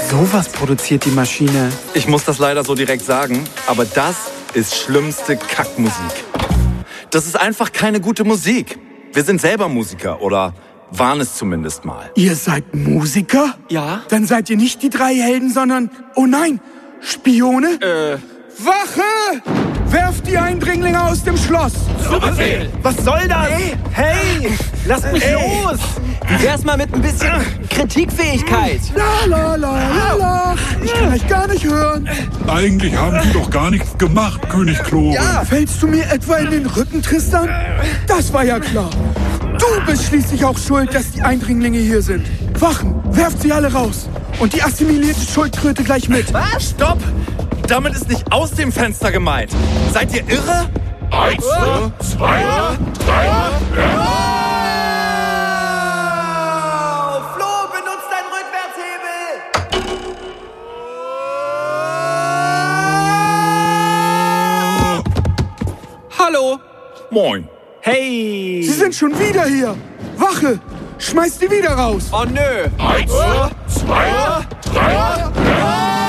Sowas produziert die Maschine. Ich muss das leider so direkt sagen, aber das ist schlimmste Kackmusik. Das ist einfach keine gute Musik. Wir sind selber Musiker oder waren es zumindest mal. Ihr seid Musiker? Ja? Dann seid ihr nicht die drei Helden, sondern, oh nein, Spione? Wache! Werft die Eindringlinge aus dem Schloss! Zu Befehl! Was soll das? Hey, lasst mich los! Wie wär's mal mit ein bisschen Kritikfähigkeit? La la la la la! Ich kann euch gar nicht hören. Eigentlich haben Sie doch gar nichts gemacht, König Kloren. Ja. Fällst du mir etwa in den Rücken, Tristan? Das war ja klar. Du bist schließlich auch schuld, dass die Eindringlinge hier sind. Wachen, werft sie alle raus. Und die assimilierte Schildkröte gleich mit. Was? Stopp! Damit ist nicht aus dem Fenster gemeint. Seid ihr irre? 1, 2, 3. Flo, benutzt deinen Rückwärtshebel! Hallo! Moin. Hey! Sie sind schon wieder hier. Wache, schmeißt die wieder raus. Oh nö! 1, 2, 3.